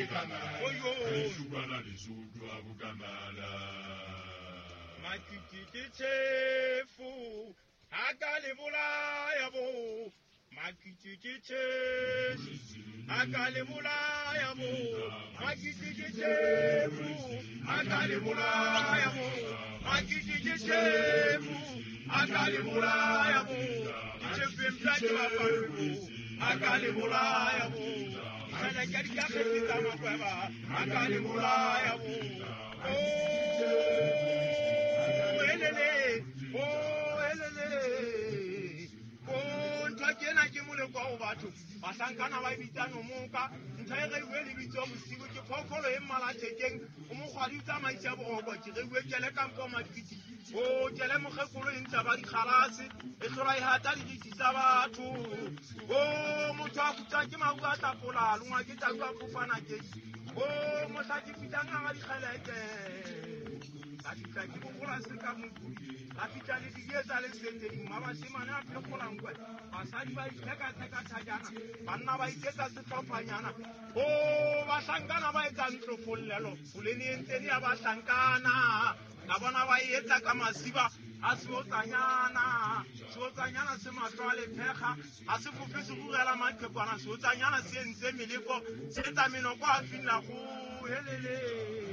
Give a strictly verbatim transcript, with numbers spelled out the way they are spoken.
Makitikechefu akalebula yabo Makitikechefu akalebula yabo Makitikechefu akalebula yabo Makitikechefu akalebula yabo Ichefemplaje bafaru akalebula yabo Sana jadi kafe kama kweba akalebula yabo Basankana ba bitano muka nthaere wele bitso musigo ke phokolo e mala tshekeng o mo khwaditsa maitse bo go ke re wekele ka mpo mapiti o tele mo khekolo e ntsa ba di khalase e hlola e hata di ditsa batho o mo tsa kutsa ke maua tsa pola lunga ke tsa kwa fofana ke o mo tsa ke fitanga ga di khalete a di tla ke go gola se ka mo a fitla le dietsa le sente di mama se mana a phekola ngwe basadi ba iteka teka thajana banna ba iteka setlhophanyana o ba sankana ba etsa ntlofollelo fuleni enteni ya ba sankana ka bona ba etsa ka masiba a seotsanyana seotsanyana se matlo a lephega a se fofe se gurela maqhekwana seotsanyana se entse meleko se etsa menoko a finna go helele